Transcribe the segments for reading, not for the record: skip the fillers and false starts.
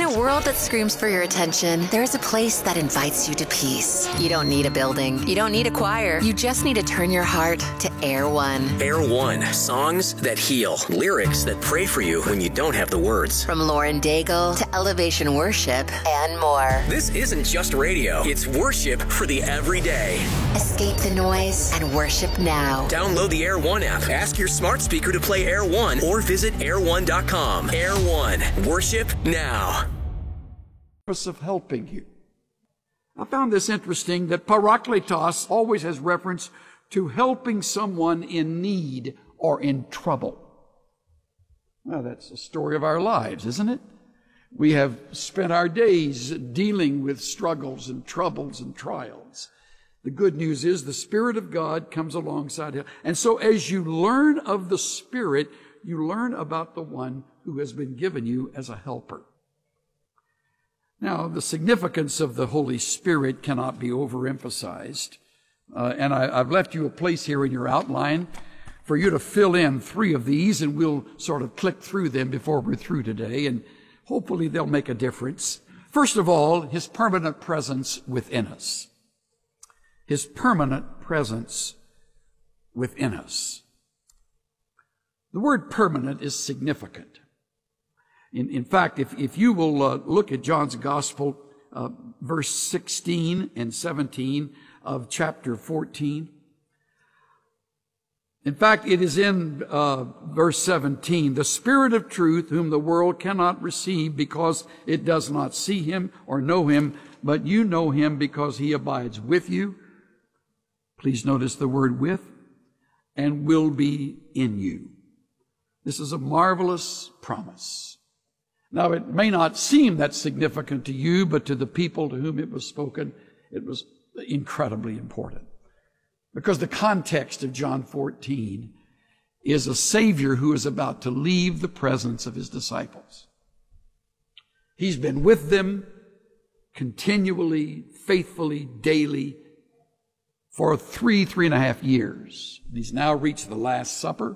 a world that screams for your attention, there's a place that invites you to peace. You don't need a building. You don't need a choir. You just need to turn your heart to Air One. Air One. Songs that heal. Lyrics that pray for you when you don't have the words. From Lauren Daigle to Elevation Worship and more. This isn't just radio. It's worship for the everyday. Escape the noise and worship now. Download the Air One app. Ask your smart speaker to play Air One or visit air1.com. Air One. Worship now. Purpose of helping you. I found this interesting that parakletos always has reference to helping someone in need or in trouble. Well, that's the story of our lives, isn't it? We have spent our days dealing with struggles and troubles and trials. The good news is the Spirit of God comes alongside him. And so as you learn of the Spirit, you learn about the one who has been given you as a helper. Now, the significance of the Holy Spirit cannot be overemphasized. And I've left you a place here in your outline for you to fill in 3 of these, and we'll sort of click through them before we're through today, and hopefully they'll make a difference. First of all, his permanent presence within us. His permanent presence within us. The word permanent is significant. In fact, if you will look at John's Gospel, verse 16 and 17 of chapter 14. In fact, it is in verse 17, the Spirit of truth, whom the world cannot receive because it does not see him or know him, but you know him because he abides with you. Please notice the word with, and will be in you. This is a marvelous promise. Now, it may not seem that significant to you, but to the people to whom it was spoken, it was incredibly important. Because the context of John 14 is a Savior who is about to leave the presence of his disciples. He's been with them continually, faithfully, daily, for 3.5 years. He's now reached the Last Supper.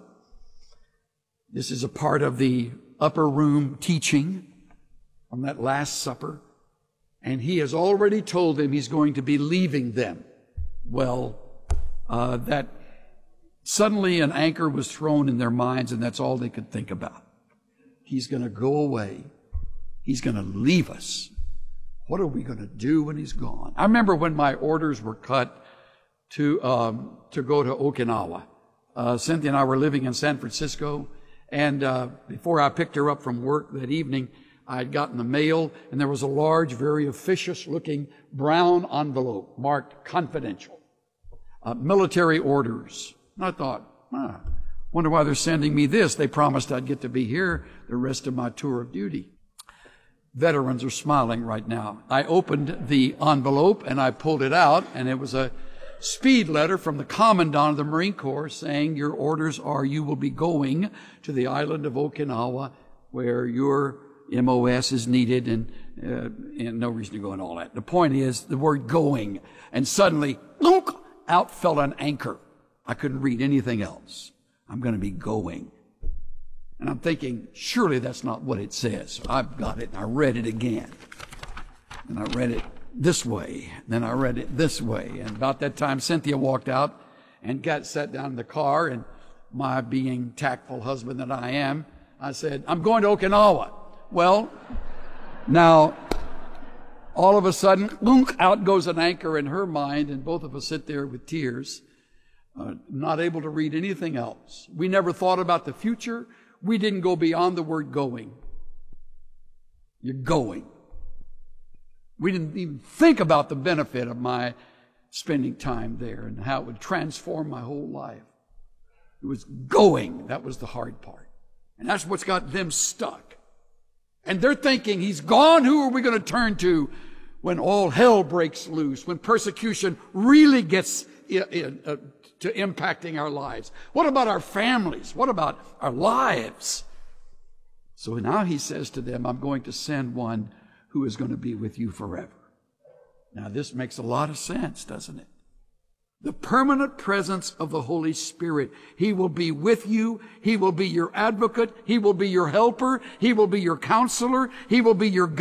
This is a part of the upper room teaching on that Last Supper. And he has already told them he's going to be leaving them. Well, that suddenly an anchor was thrown in their minds, and that's all they could think about. He's going to go away. He's going to leave us. What are we going to do when he's gone? I remember when my orders were cut to go to Okinawa. Cynthia and I were living in San Francisco, and before I picked her up from work that evening, I had gotten the mail, and there was a large, very officious-looking brown envelope marked confidential. Military orders. And I thought, wonder why they're sending me this. They promised I'd get to be here the rest of my tour of duty. Veterans are smiling right now. I opened the envelope and I pulled it out, and it was a speed letter from the Commandant of the Marine Corps saying, your orders are you will be going to the island of Okinawa where your MOS is needed, and no reason to go and all that. The point is the word going, and suddenly, look, out fell an anchor. I couldn't read anything else. I'm going to be going. And I'm thinking, surely that's not what it says. So I've got it, and I read it again. And I read it this way. Then I read it this way. And about that time, Cynthia walked out and sat down in the car. And my being tactful husband that I am, I said, I'm going to Okinawa. Well, now, all of a sudden, boom, out goes an anchor in her mind, and both of us sit there with tears, not able to read anything else. We never thought about the future. We didn't go beyond the word going. You're going. We didn't even think about the benefit of my spending time there and how it would transform my whole life. It was going. That was the hard part. And that's what's got them stuck. And they're thinking, he's gone, who are we going to turn to when all hell breaks loose, when persecution really gets to impacting our lives? What about our families? What about our lives? So now he says to them, I'm going to send one who is going to be with you forever. Now this makes a lot of sense, doesn't it? The permanent presence of the Holy Spirit. He will be with you. He will be your advocate. He will be your helper. He will be your counselor. He will be your